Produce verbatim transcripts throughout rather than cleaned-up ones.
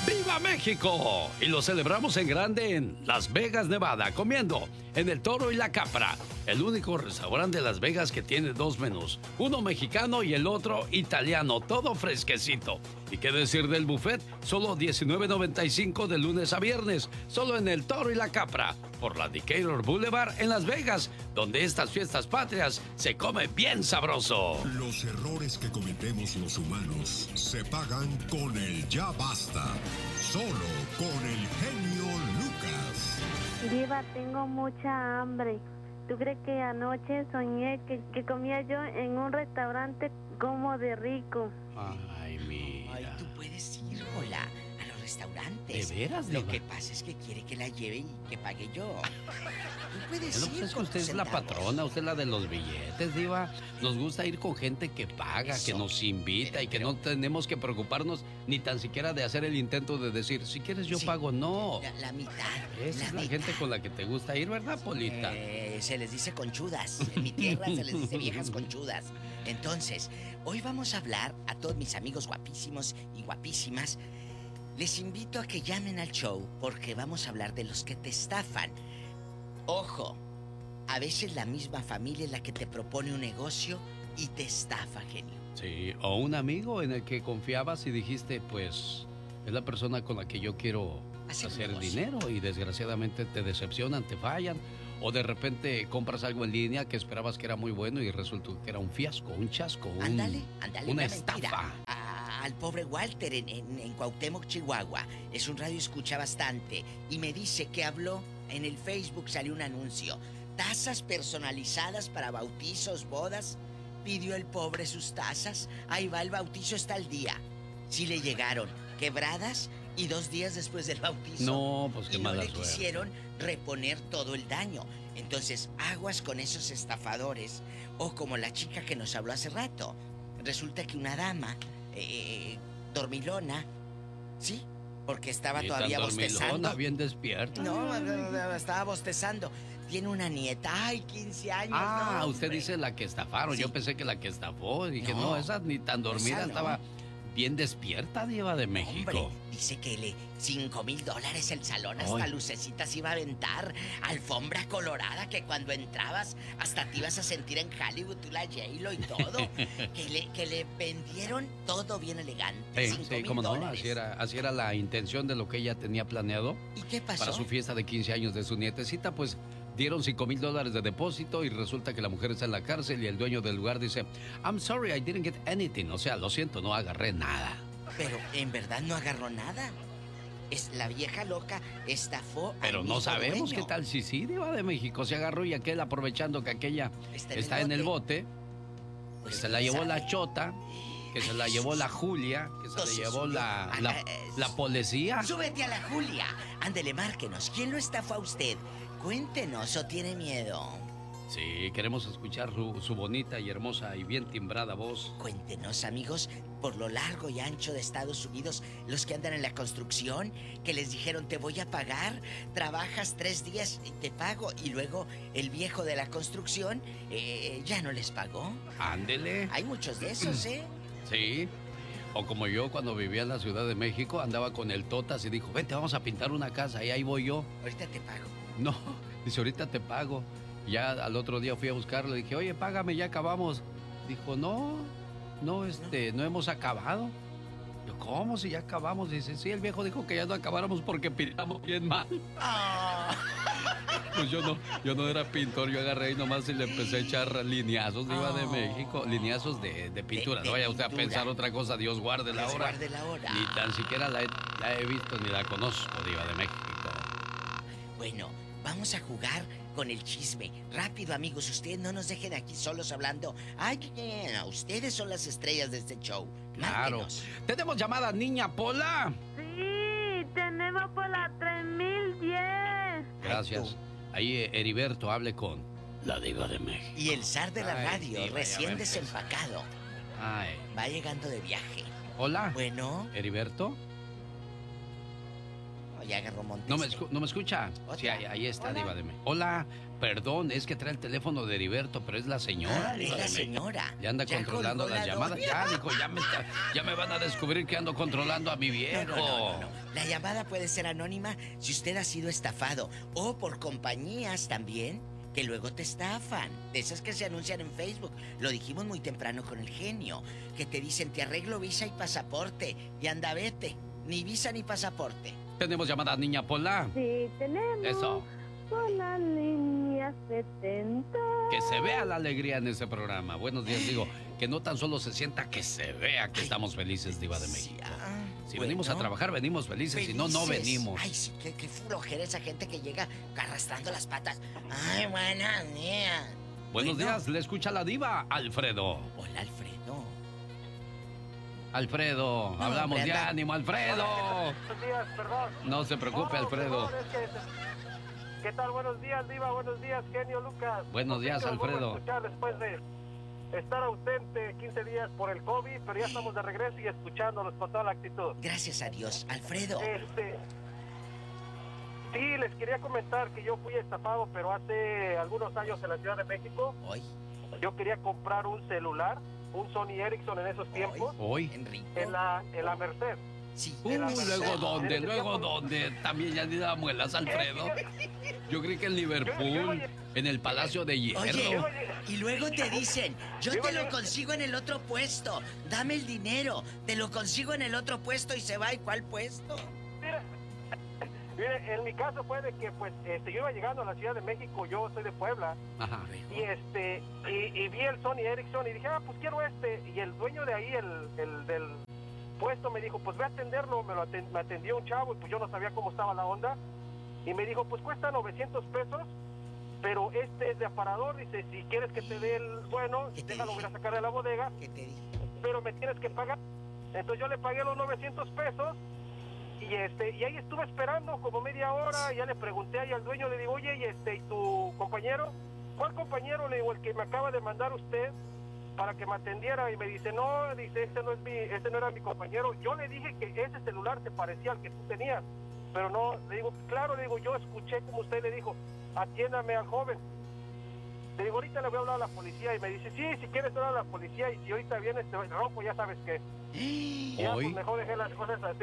¡Viva México! Y lo celebramos en grande en Las Vegas, Nevada, comiendo en El Toro y la Capra, el único restaurante de Las Vegas que tiene dos menús, uno mexicano y el otro italiano, todo fresquecito. ¿Y qué decir del buffet? Solo diecinueve noventa y cinco de lunes a viernes, solo en El Toro y la Capra, por la Decatur Boulevard en Las Vegas, donde estas fiestas patrias se come bien sabroso. Los errores que cometemos los humanos se pagan con el ya basta. Solo con el genio Lucas. Diva, tengo mucha hambre. ¿Tú crees que anoche soñé que, que comía yo en un restaurante como de rico? Ay, mira. Ay, tú puedes ir, hola, a los restaurantes. ¿De veras, Lo Diva? que pasa es que quiere que la lleve y que pague yo. Tú puedes No, ir pues es que con usted tus es la centavos. patrona, usted es la de los billetes, Diva. Nos gusta ir con gente que paga, Eso. que nos invita Pero- y que pero- no tenemos que preocuparnos ni tan siquiera de hacer el intento de decir, si quieres yo Sí. pago. No. La, la mitad. Esa es la mitad. gente con la que te gusta ir, ¿verdad, Polita? Eh, se les dice conchudas. En mi tierra se les dice viejas conchudas. Entonces, hoy vamos a hablar a todos mis amigos guapísimos y guapísimas. Les invito a que llamen al show porque vamos a hablar de los que te estafan. Ojo, a veces la misma familia es la que te propone un negocio y te estafa, genio. Sí, o un amigo en el que confiabas y dijiste, pues, es la persona con la que yo quiero Hacer un hacer negocio. dinero y desgraciadamente te decepcionan, te fallan. O de repente compras algo en línea que esperabas que era muy bueno y resultó que era un fiasco, un chasco, un, Ándale, ándale, una una mentira. estafa. A- al pobre Walter en, en, en Cuauhtémoc, Chihuahua. Es un radio escucha bastante. Y me dice que habló en el Facebook, salió un anuncio. Tazas personalizadas para bautizos, bodas. Pidió el pobre sus tazas. Ahí va, el bautizo está al día. Sí le llegaron quebradas y dos días después del bautizo. No, pues qué y no mala le suerte. quisieron reponer todo el daño. Entonces, aguas con esos estafadores. O como la chica que nos habló hace rato. Resulta que una dama, eh, dormilona, ¿sí? Porque estaba Sí, todavía tan dormilona, bostezando. bien despierta. No, estaba bostezando. Tiene una nieta. Ay, quince años. Ah, no, usted hombre. dice la que estafaron. Sí. Yo pensé que la que estafó. Dije, no, No, esa ni tan dormida esa no. estaba bien despierta, Diva de México. Hombre, dice que le cinco mil dólares el salón, hasta Ay. lucecitas iba a aventar, alfombra colorada que cuando entrabas hasta te ibas a sentir en Hollywood, tú la J-Lo y todo. que, le, que le vendieron todo bien elegante. Sí, cinco sí, mil cómo no, dólares. así era, así era la intención de lo que ella tenía planeado ¿Y qué pasó? para su fiesta de quince años de su nietecita, pues dieron cinco mil dólares de depósito y resulta que la mujer está en la cárcel y el dueño del lugar dice, I'm sorry, I didn't get anything, o sea, lo siento, no agarré nada. Pero en verdad no agarró nada. Es la vieja loca estafó al Pero no mismo sabemos dueño. qué tal si sí, Diva de México, se agarró y aquel aprovechando que aquella Está está, en el en el bote. bote, Pues, que se la ¿quién llevó sabe? la chota, que se la Ay, llevó Jesús. la Julia, que se Entonces, la llevó la, ah, la, ah, eh, la policía. Súbete a la Julia. Ándele, márquenos. ¿Quién lo estafó a usted? Cuéntenos o tiene miedo. Sí, queremos escuchar su, su bonita y hermosa y bien timbrada voz. Cuéntenos, amigos, por lo largo y ancho de Estados Unidos, los que andan en la construcción, que les dijeron te voy a pagar, trabajas tres días y te pago, y luego el viejo de la construcción eh, ya no les pagó. Ándele. Hay muchos de esos, ¿eh? Sí. O como yo cuando vivía en la Ciudad de México, andaba con el Totas y dijo, vente, vamos a pintar una casa. Y ahí voy yo. Ahorita te pago. No, dice, ahorita te pago. Ya al otro día fui a buscarlo, le dije, oye, págame, ya acabamos. Dijo, no, no, este, no hemos acabado. Yo, ¿cómo si ya acabamos? Dice, sí, el viejo dijo que ya no acabáramos porque pintamos bien mal. Ah. Pues yo no, yo no era pintor, yo agarré y nomás y le empecé a echar lineazos, Diva de Oh. México, lineazos de, de pintura. De- de no vaya usted a pintura. pensar otra cosa, Dios guarde la Dios hora. guarde la hora. Ni tan siquiera la he, la he visto ni la conozco, Diva de México. Bueno, vamos a jugar con el chisme. Rápido, amigos, ustedes no nos dejen aquí solos hablando. Ay, que- que- no, ustedes son las estrellas de este show. Claro. Márquenos. Tenemos llamada, niña Pola. Sí, tenemos por la tres mil diez. Gracias. Ahí eh, Heriberto, hable con la Diva de México. Y el zar de la Ay, radio, diva, ya recién va a empezar. desempacado, Ay. va llegando de viaje. Hola. Bueno, Heriberto. No, ya agarró monte. ¿No me, escu- ¿No me escucha? Sí, ahí, ahí está, Hola. Diva de México. Hola, perdón, es que trae el teléfono de Heriberto, pero es la señora. Ah, Diva es la de México. señora. Ya anda Ya controlando colgó las la llamadas. doña. Ya, dijo, ya me, está- ya me van a descubrir que ando controlando a mi No, viejo. no, no, no, no. La llamada puede ser anónima si usted ha sido estafado o por compañías también que luego te estafan. De esas que se anuncian en Facebook. Lo dijimos muy temprano con el genio. Que te dicen, te arreglo visa y pasaporte. Y anda, vete. Ni visa ni pasaporte. Tenemos llamada, niña Pola. Sí, tenemos. Eso. Por la línea setenta. Que se vea la alegría en ese programa. Buenos días, digo, que no tan solo se sienta, que se vea que estamos felices, Diva de Sí, México. ah, Si bueno. venimos a trabajar, venimos felices, si no, no Felices. venimos. Ay, sí, qué, qué flojera esa gente que llega arrastrando las patas. Ay, buenos días. Buenos Bueno. días, le escucha la diva, Alfredo. Hola, Alfredo. Alfredo, No, hablamos hombre, de anda. ánimo, Alfredo. Buenos días, perdón. No se preocupe, No, Alfredo. perdón, es que- ¿Qué tal? Buenos días, Diva. Buenos días, genio Lucas. Buenos No sé días, qué os vuelvo a Alfredo. escuchar después de estar ausente quince días por el COVID, pero ya estamos de regreso y escuchándolos con toda la actitud. Gracias a Dios. Alfredo. Este, sí, les quería comentar que yo fui estafado, pero hace algunos años en la Ciudad de México. Hoy. Yo quería comprar un celular, un Sony Ericsson en esos tiempos, Hoy. Enrico. en la, en la Merced. Sí. Uh, en la luego Merced. dónde, En ese luego tiempo- dónde. También ya ni da muelas, Alfredo. Yo creí que en Liverpool, en el Palacio de Hierro. Oye, y luego te dicen, yo Yo te lo llegué- consigo en el otro puesto, dame el dinero, te lo consigo en el otro puesto y se va, ¿y cuál puesto? Mira, mire, en mi caso fue de que pues este, yo iba llegando a la Ciudad de México, yo soy de Puebla, Ajá. y este y, y vi el Sony Ericsson y dije, ah, pues quiero este, y el dueño de ahí, el, el del puesto, me dijo, pues ve a atenderlo, me, lo aten- me atendió un chavo, y pues yo no sabía cómo estaba la onda, y me dijo, pues cuesta novecientos pesos, pero este es de aparador, dice, si quieres que te dé el bueno, ¿Qué te déjalo, dije? voy a sacar de la bodega, ¿Qué te dije? pero me tienes que pagar. Entonces yo le pagué los novecientos pesos y este y ahí estuve esperando como media hora, y ya le pregunté ahí al dueño, le digo, oye, y este, ¿y tu compañero? ¿Cuál compañero? Le digo, el que me acaba de mandar usted para que me atendiera, y me dice, no, dice, este no es mi, este no era mi compañero. Yo le dije que ese celular se parecía al que tú tenías, pero no, le digo, claro, le digo, yo escuché como usted le dijo, atiéndame al joven. Le digo, ahorita le voy a hablar a la policía, y me dice, sí, si quieres hablar a la policía, y si ahorita vienes te rompo, ya sabes qué. Y ya, Hoy. pues mejor dejé las cosas así,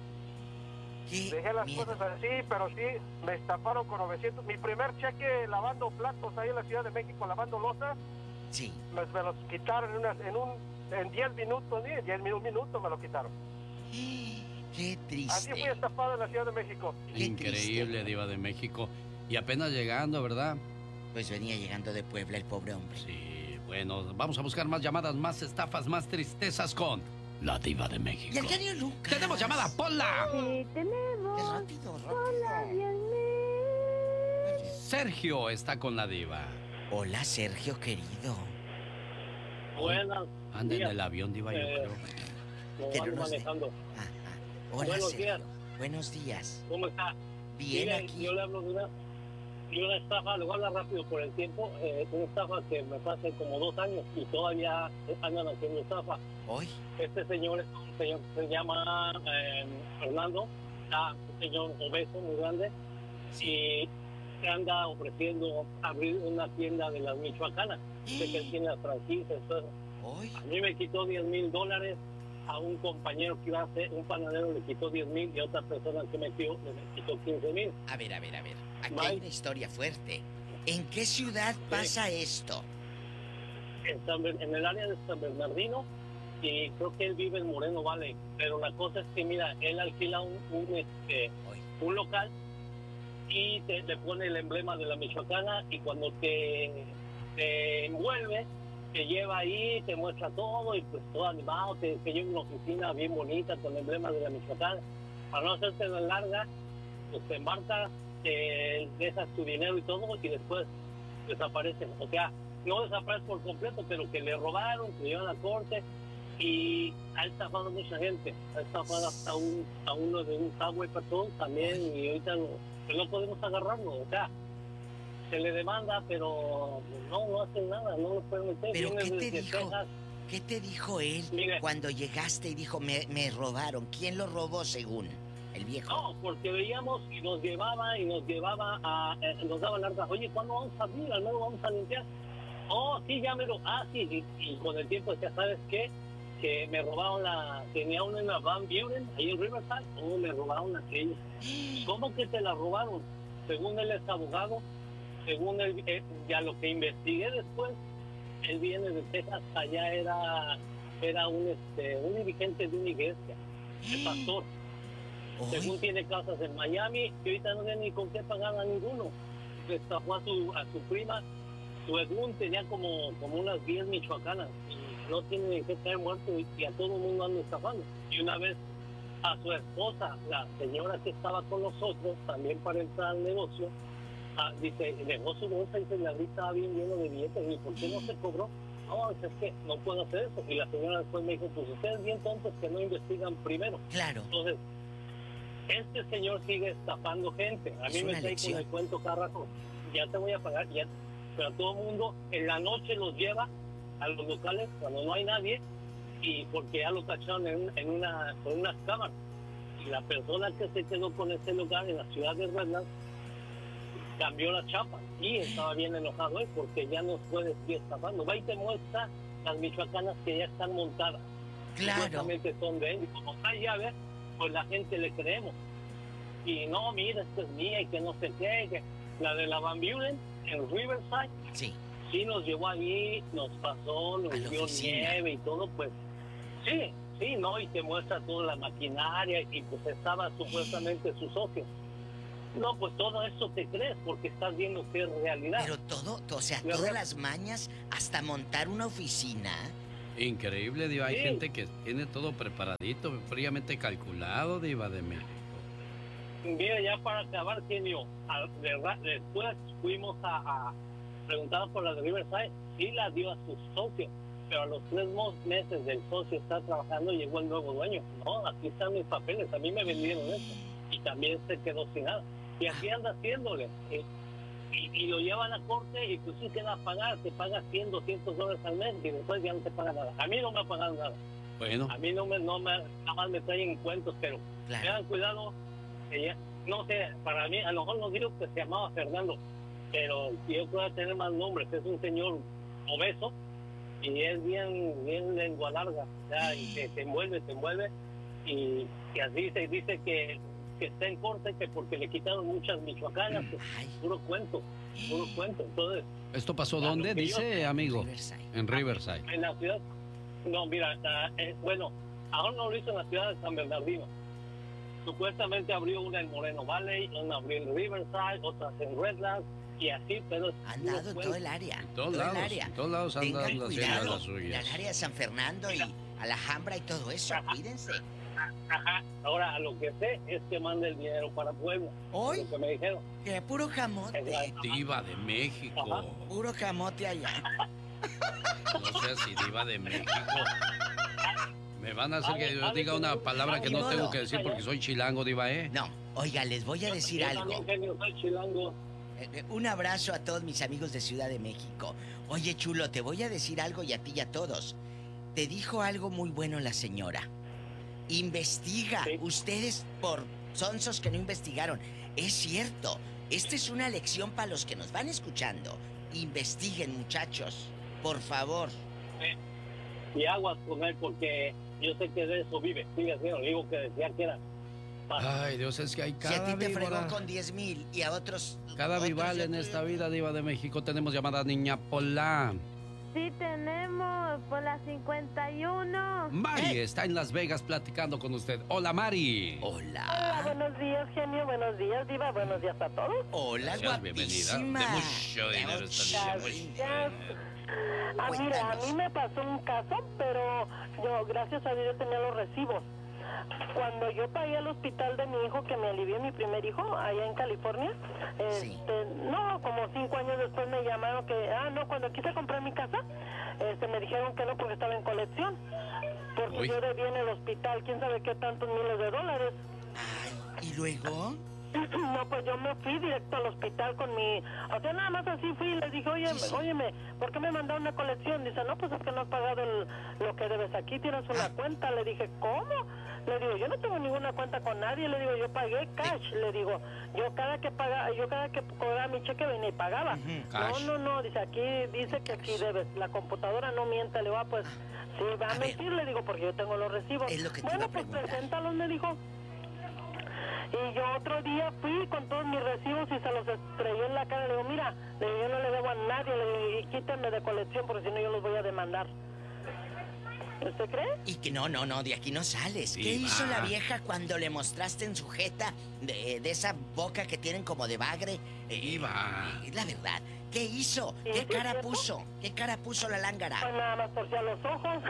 ¿Qué dejé las miedo? cosas así, pero sí, me estafaron con novecientos. Mi primer cheque lavando platos ahí en la Ciudad de México, lavando losas, Sí. me, me los quitaron en, una- en un en diez minutos, ¿sí? En diez minu- minutos me lo quitaron. Qué Así fui triste. estafado en la Ciudad de México. Qué Increíble, triste. Diva de México. Y apenas llegando, ¿verdad? Pues venía llegando de Puebla el pobre hombre. Sí, bueno, vamos a buscar más llamadas, más estafas, más tristezas con la Diva de México. Y el genio Lucas. ¡Tenemos llamada, Pola! Sí, Qué tenemos. rápido, Hola, rápido. diez mil. Sergio está con la Diva. Hola, Sergio querido. Buenas Anda en días. el avión, Diva, yo Eh, creo. Lo Que van no nos dé. manejando. Ah, ah. Hola, Buenos Sergio. días. Buenos días. ¿Cómo está? Bien Mire, aquí. Yo le hablo de una, de una estafa, le voy a hablar rápido por el tiempo. Eh, una estafa que me pasa hace como dos años y todavía andan haciendo estafa. Hoy. Este señor es un señor que se llama eh, Fernando, ah, un señor obeso, muy grande, y se anda ofreciendo abrir una tienda de las michoacanas. Sé que él tiene las franquicias, todo. Hoy. A mí me quitó diez mil dólares, a un compañero que iba a hacer, un panadero le quitó diez mil y a otra persona que metió le quitó quince mil. A ver, a ver, a ver. Aquí Mike. hay una historia fuerte. ¿En qué ciudad pasa esto? En, San Ber- en el área de San Bernardino, y creo que él vive en Moreno Valley. Pero la cosa es que, mira, él alquila un, un, este, Hoy. un local y te, le pone el emblema de la Michoacana, y cuando te, te envuelve, te lleva ahí, te muestra todo, y pues todo animado, te, te lleva a una oficina bien bonita con el emblema de la Michoacana. Para no hacerte la larga, pues te embarcas, te dejas tu dinero y todo, y después desaparecen. O sea, no desaparece por completo, pero que le robaron, que llevan a corte, y ha estafado a mucha gente. Ha estafado hasta un, a uno de un Subway Patrol también, y ahorita no, pues no podemos agarrarlo. O sea, se le demanda, pero no, no hacen nada, no lo pueden meter. ¿Pero Viene qué te desde dijo? Texas. ¿Qué te dijo él Mire. cuando llegaste y dijo, me, me robaron? ¿Quién lo robó según? el viejo. No, porque veíamos y nos llevaba y nos llevaba a... Eh, nos daban hartas. Oye, ¿cuándo vamos a abrir? Al menos vamos a limpiar. Oh, sí, ya me lo... Ah, sí, y, y con el tiempo ya sabes qué, que me robaron la... Tenía una en la Van Buren, ahí en Riverside. Oh, me robaron aquella. ¿Cómo que te la robaron? Según él es abogado, según él, eh, ya lo que investigué después, él viene de Texas, allá era era un este un dirigente de una iglesia, el pastor. Según tiene casas en Miami, y ahorita no tiene ni con qué pagar a ninguno. Estafó a su, a su prima, su Edmund tenía como, como unas diez michoacanas, y no tiene ni qué caer muerto, y, y a todo el mundo anda estafando. Y una vez a su esposa, la señora que estaba con nosotros, también para entrar al negocio, ah, dice, dejó su bolsa y se la estaba bien lleno de billetes, y ¿por qué no se cobró? No, es que no puedo hacer eso. Y la señora después me dijo, pues ustedes bien tontos que no investigan primero. Claro. Entonces, este señor sigue estafando gente. A mí Es me una trae con lección. el cuento cada rato, ya te voy a pagar, ya. Pero a todo el mundo en la noche los lleva a los locales cuando no hay nadie, y porque ya lo cacharon en, en una con unas cámaras. Y la persona que se quedó con ese lugar en la ciudad de Redlands cambió la chapa y estaba bien enojado él porque ya no puede seguir estafando. Va y te muestra las michoacanas que ya están montadas. Claro. Supuestamente son de él. Y como hay llave, pues la gente le creemos. Y no, mira, esta es mía y que no sé qué. Que la de la Van Buren en Riverside. Sí. Sí, nos llevó allí, nos pasó, nos A la dio oficina. nieve y todo, pues. Sí, sí, ¿no? Y te muestra toda la maquinaria y pues estaba supuestamente su socio. No, pues todo eso te crees porque estás viendo que es realidad. Pero todo, o sea, La todas verdad- las mañas hasta montar una oficina. Increíble, Diva. Hay Sí. gente que tiene todo preparadito, fríamente calculado, Diva de México. Mira, ya para acabar, genio, al- de ra- después fuimos a, a preguntar por la de Riverside, sí la dio a su socio, pero a los tres mo- meses del socio estar trabajando llegó el nuevo dueño. No, aquí están mis papeles, a mí me vendieron eso, y también se quedó sin nada. Y aquí anda haciéndole, y, y, y lo llevan a corte, y pues sí queda a pagar, te paga cien, doscientos dólares al mes, y después ya no te paga nada. A mí no me ha pagado nada. Bueno, A mí no me, no me, nada más me traen cuentos, pero Claro. tengan cuidado, que ya- no sé, para mí, a lo mejor no digo que se llamaba Fernando, pero yo creo tener más nombres, es un señor obeso, y es bien, bien lengua larga, ya, y te, te envuelve, te envuelve, y, y así se dice que, que está en corte, que porque le quitaron muchas michoacanas, que Ay. puro cuento, puro cuento, entonces, ¿esto pasó Claro, dónde? que yo- Dice, amigo. Riverside. En Riverside. en la ciudad, no, mira, ah, eh, bueno, ahora no lo hizo en la ciudad de San Bernardino. Supuestamente abrió una en Moreno Valley, una abrió en Riverside, otras en Redlands, y así, pero... es Han puro dado en cuento. todo el área. En todos todo lados, el área. en todos lados andan Tengan haciendo cuidado. las En suyas. el área de San Fernando y Alhambra y todo eso. Ajá. Cuídense. Ajá, ahora lo que sé es que manda el dinero para Puebla. Hoy, Lo que me dijeron. que puro camote. Diva de México. Ajá. Puro camote allá. No sé si Diva de México. Me van a hacer que yo Ale- diga una Ale- palabra que Ni no modo. tengo que decir porque soy chilango, Diva, ¿eh? No, oiga, les voy a decir Yo algo. también, genio, soy chilango. Eh, eh, Un abrazo a todos mis amigos de Ciudad de México. Oye, chulo, te voy a decir algo y a ti y a todos. Te dijo algo muy bueno la señora. Investiga. Sí. Ustedes por sonsos que no investigaron. Es cierto. Esta es una lección para los que nos van escuchando. Investiguen, muchachos. Por favor. Y aguas con él porque yo sé que de eso vive. Sigue haciendo, digo que decía que era... Ay, Dios, es que hay Si a cada ti te fregó víbora, con diez mil y a otros... cada otros vival de en otros- esta vida, Diva de México. Tenemos llamada Niña Pola. Sí, tenemos por la cincuenta y uno. Mari está en Las Vegas platicando con usted. Hola, Mari. Hola, Hola. buenos días, genio. Buenos días, Diva. Buenos días a todos. Hola, Gracias, bienvenida. guapísima. De mucho dinero esta niña, muy Gracias. Ah, mira, a Cuéntanos. mí me pasó un caso, pero yo, gracias a Dios, tenía los recibos. Cuando yo pagué al hospital de mi hijo, que me alivió mi primer hijo, allá en California, Sí. este, no, como cinco años después me llamaron que, ah, no, cuando quise comprar mi casa, este, me dijeron que no porque estaba en colección, porque Uy. yo debía en el hospital, quién sabe qué tantos miles de dólares. Ay, ¿y luego? No, pues yo me fui directo al hospital con mi... O sea, nada más así fui y les dije, oye, Sí, sí. óyeme, ¿por qué me mandaron una colección? Dice, no, pues es que no has pagado el- lo que debes aquí, tienes una Ah. cuenta. Le dije, ¿cómo? Le digo, yo no tengo ninguna cuenta con nadie, le digo, yo pagué cash, le digo, yo cada que paga, yo cada que cobraba mi cheque venía y pagaba. Ujú. Cash. No, no, no, dice, aquí dice que aquí debes, la computadora no miente, le digo, ah, pues, sí, va a, A ver. mentir, le digo, porque yo tengo los recibos. Es lo que te bueno, iba a pues preguntar. preséntalos, me dijo. Y yo otro día fui con todos mis recibos y se los estrellé en la cara, le digo, mira, le digo, yo no le debo a nadie, le digo, y quítenme de colección, porque si no yo los voy a demandar. ¿Usted cree? Y que no, no, no, de aquí no sales. Sí, ¿Qué hizo va. la vieja cuando le mostraste en su jeta de, de esa boca que tienen como de bagre? Eh, Iba. eh, la verdad, ¿qué hizo? ¿Sí, ¿Qué sí, cara cierto? puso? ¿Qué cara puso la Pues lángara? nada más torcía los ojos.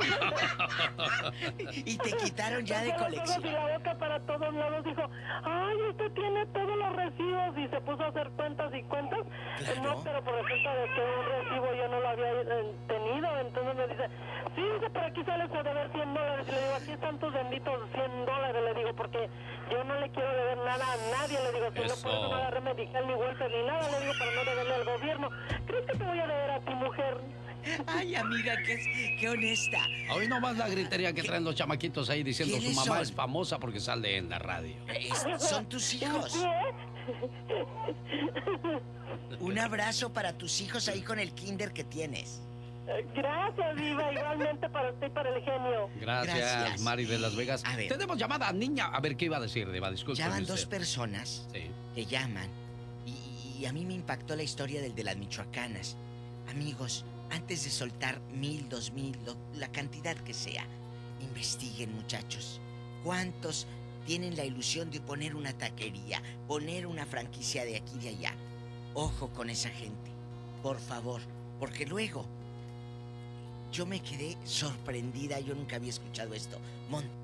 Y te quitaron ya de Torcía los ojos y colección. la boca para todos lados, dijo, ay, usted tiene todos los recibos, y se puso a hacer cuentas y cuentas. Claro. No, pero por resulta de que un recibo yo no lo había eh, tenido, entonces me dice, sí, dice, por aquí sales a deber cien dólares, y le digo, aquí están tus benditos cien dólares, le digo, porque yo no le quiero deber nada a nadie, le digo, si Eso. no por eso no agarré medical ni vuelta ni nada, le digo, para no deberle al gobierno. ¿Crees que te voy a deber a ti, mujer? Ay, amiga, qué, qué honesta. Hoy nomás la gritería que traen los chamaquitos ahí diciendo su ¿Quiénes mamá son? es famosa porque sale en la radio. Es- son tus hijos. Sí, ¿eh? Un abrazo para tus hijos ahí con el kinder que tienes. Gracias, Viva, igualmente para usted y para el genio. Gracias, Gracias. Mari de Las Vegas. A ver. Tenemos llamada, niña. A ver, ¿qué iba a decir, Diva? Disculpe. Ya van dos personas Sí. que llaman y, y a mí me impactó la historia del de las michoacanas. Amigos, antes de soltar mil, dos mil, lo- la cantidad que sea, investiguen, muchachos. ¿Cuántos tienen la ilusión de poner una taquería, poner una franquicia de aquí y de allá? Ojo con esa gente, por favor, porque luego yo me quedé sorprendida, yo nunca había escuchado esto. Mon-